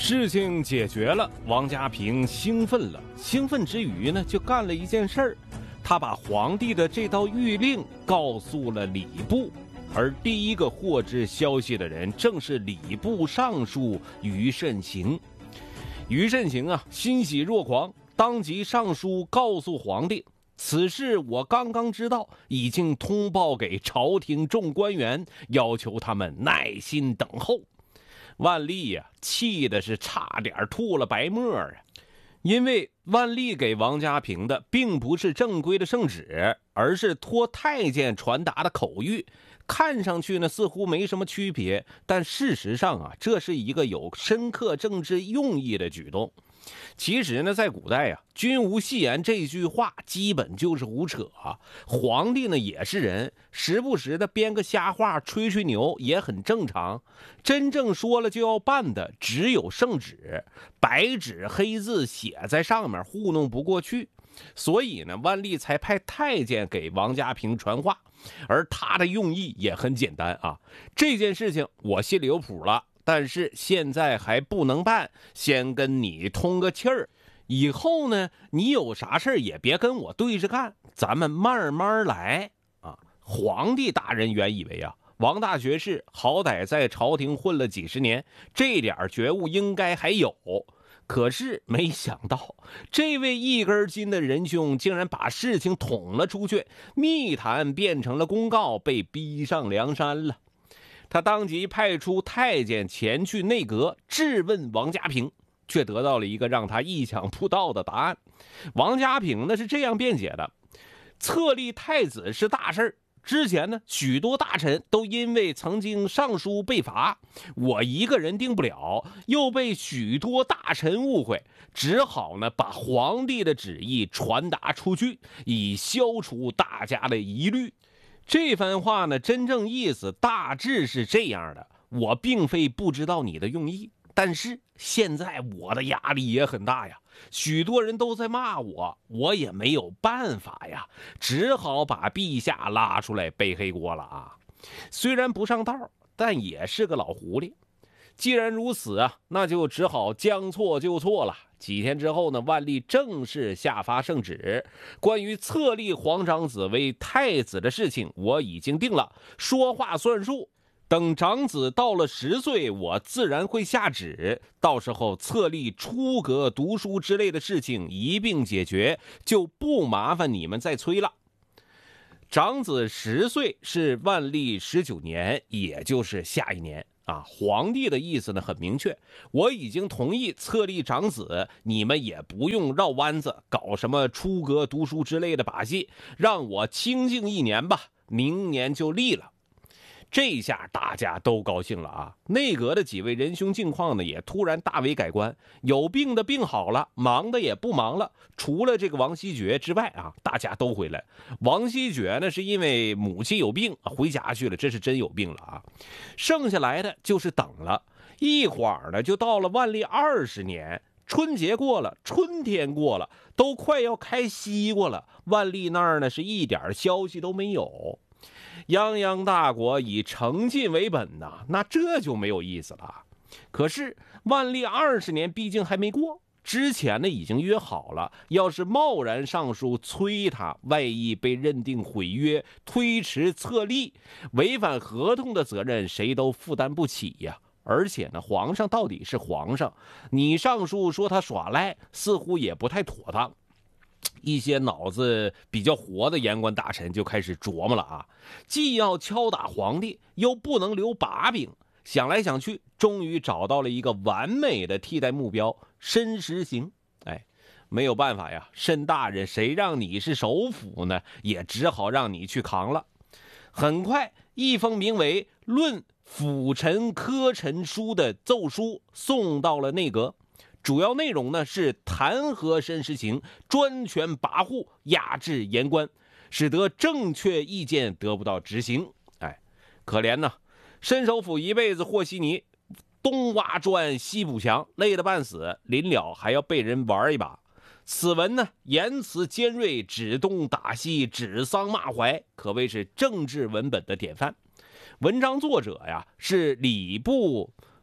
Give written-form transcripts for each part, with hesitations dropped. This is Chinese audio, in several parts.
事情解决了，王家平兴奋了。兴奋之余呢，就干了一件事儿，他把皇帝的这道谕令告诉了礼部，而第一个获知消息的人正是礼部尚书于慎行。于慎行啊，欣喜若狂，当即上书告诉皇帝，此事我刚刚知道，已经通报给朝廷众官员，要求他们耐心等候。万历呀，气的是差点吐了白沫啊！因为万历给王家平的并不是正规的圣旨，而是托太监传达的口谕，看上去呢似乎没什么区别，但事实上啊，这是一个有深刻政治用意的举动。其实呢，在古代啊，君无戏言这句话基本就是胡扯啊。皇帝呢也是人，时不时的编个瞎话吹吹牛也很正常。真正说了就要办的只有圣旨，白纸黑字写在上面，糊弄不过去。所以呢，万历才派太监给王家平传话，而他的用意也很简单啊。这件事情我心里有谱了，但是现在还不能办，先跟你通个气儿。以后呢，你有啥事儿也别跟我对着干，咱们慢慢来啊。皇帝大人原以为啊，王大学士好歹在朝廷混了几十年，这点觉悟应该还有。可是没想到，这位一根筋的仁兄竟然把事情捅了出去，密谈变成了公告，被逼上梁山了。他当即派出太监前去内阁质问王家平，却得到了一个让他意想不到的答案。王家平呢是这样辩解的：册立太子是大事，之前呢许多大臣都因为曾经上书被罚，我一个人定不了，又被许多大臣误会，只好呢把皇帝的旨意传达出去，以消除大家的疑虑。这番话呢，真正意思大致是这样的：我并非不知道你的用意，但是现在我的压力也很大呀，许多人都在骂我，我也没有办法呀，只好把陛下拉出来背黑锅了啊。虽然不上道，但也是个老狐狸。既然如此啊，那就只好将错就错了。几天之后呢，万历正式下发圣旨，关于册立皇长子为太子的事情我已经定了，说话算数。等长子到了10岁，我自然会下旨，到时候册立出阁读书之类的事情一并解决，就不麻烦你们再催了。长子10岁是万历19年，也就是下一年啊。皇帝的意思呢很明确，我已经同意册立长子，你们也不用绕弯子搞什么出阁读书之类的把戏，让我清静1年吧，明年就立了。这下大家都高兴了啊！内阁的几位仁兄境况呢，也突然大为改观，有病的病好了，忙的也不忙了。除了这个王希爵之外啊，大家都回来。王希爵呢，是因为母亲有病回家去了，这是真有病了啊。剩下来的就是等了，一会儿呢就到了万历20年，春节过了，春天过了，都快要开西瓜了，万历那儿呢是一点消息都没有。泱泱大国以诚信为本呐，那这就没有意思了。可是万历20年毕竟还没过，之前呢已经约好了，要是贸然上书催他，万一被认定毁约，推迟册立，违反合同的责任谁都负担不起呀。而且呢，皇上到底是皇上，你上书说他耍赖，似乎也不太妥当。一些脑子比较活的言官大臣就开始琢磨了啊，既要敲打皇帝，又不能留把柄。想来想去，终于找到了一个完美的替代目标——申时行。哎，没有办法呀，申大人谁让你是首辅呢？也只好让你去扛了。很快，一封名为《论辅臣科陈书》的奏书送到了内阁。主要内容呢是弹劾申时行，专权跋扈，压制言官，使得正确意见得不到执行。哎，可怜呐，申首府一辈子和稀泥，东挖砖西补墙，累得半死，临了还要被人玩一把。此文呢言辞尖锐，指东打西，指桑骂槐，可谓是政治文本的典范。文章作者呀是礼部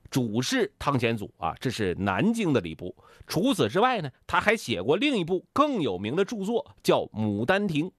主是汤显祖啊，这是南京的礼部。除此之外呢，他还写过另一部更有名的著作，叫《牡丹亭》。